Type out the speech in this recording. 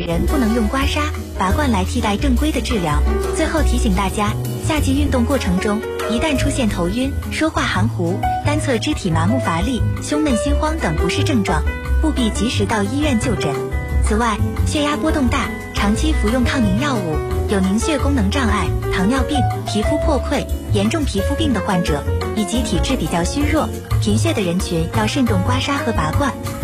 人不能用刮痧、拔罐来替代正规的治疗。最后提醒大家，夏季运动过程中，一旦出现头晕、说话含糊、单侧肢体麻木乏力、胸闷心慌等不适症状，务必及时到医院就诊。此外，血压波动大、长期服用抗凝药物、有凝血功能障碍、糖尿病、皮肤破溃、严重皮肤病的患者，以及体质比较虚弱、贫血的人群要慎重刮痧和拔罐。